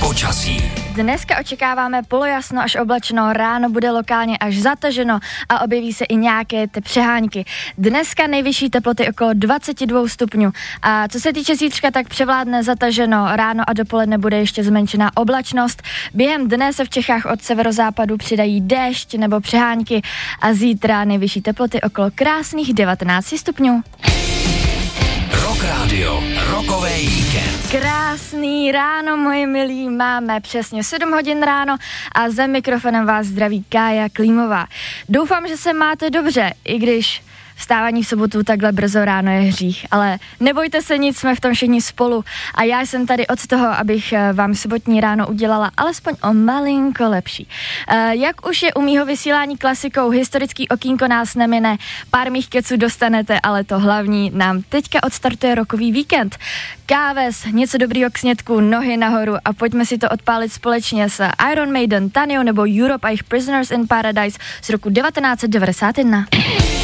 Počasí. Dneska očekáváme polojasno až oblačno, ráno bude lokálně až zataženo a objeví se i nějaké přehánky. Dneska nejvyšší teploty okolo 22 stupňů. A co se týče zítřka, tak převládne zataženo, ráno a dopoledne bude ještě zmenšená oblačnost. Během dne se v Čechách od severozápadu přidají déšť nebo přehánky a zítra nejvyšší teploty okolo krásných 19 stupňů. Rock Radio, rokový víkend. Krásný ráno, moji milí, máme přesně 7 hodin ráno a za mikrofonem vás zdraví Kája Klímová. Doufám, že se máte dobře, i když vstávání v sobotu takhle brzo ráno je hřích, ale nebojte se nic, jsme v tom všichni spolu a já jsem tady od toho, abych vám sobotní ráno udělala alespoň o malinko lepší. Jak už je u mýho vysílání klasikou, historický okýnko nás nemine, pár mých keců dostanete, ale to hlavní nám teďka odstartuje rokový víkend. Káves, něco dobrýho k snědku, nohy nahoru a pojďme si to odpálit společně s Iron Maiden, Tanio nebo Europe a jejich Prisoners in Paradise z roku 1991.